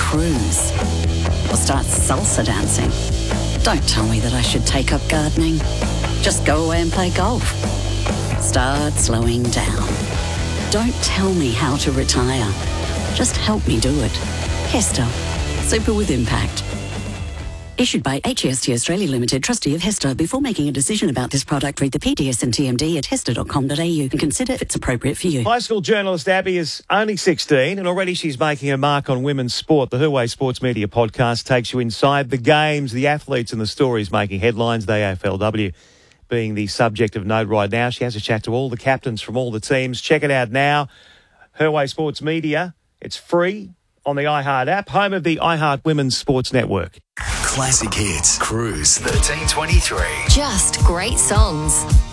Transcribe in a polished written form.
cruise or start salsa dancing. Don't tell me that I should take up gardening. Just go away and play golf. Start slowing down. Don't tell me how to retire. Just help me do it. Hester. Super with impact. Issued by HEST Australia Limited, trustee of Hester. Before making a decision about this product, read the PDS and TMD at hester.com.au and consider if it's appropriate for you. High school journalist Abby is only 16 and already she's making a mark on women's sport. The Her Way Sports Media podcast takes you inside the games, the athletes and the stories making headlines. The AFLW being the subject of note right now. She has a chat to all the captains from all the teams. Check it out now. Her Way Sports Media. It's free on the iHeart app, home of the iHeart Women's Sports Network. Classic Hits, Cruise 1323. Just great songs.